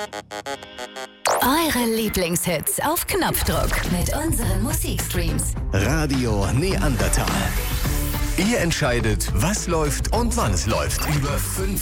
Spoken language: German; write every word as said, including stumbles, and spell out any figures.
Eure Lieblingshits auf Knopfdruck mit unseren Musikstreams. Radio Neandertal. Ihr entscheidet, was läuft und wann es läuft. Über fünf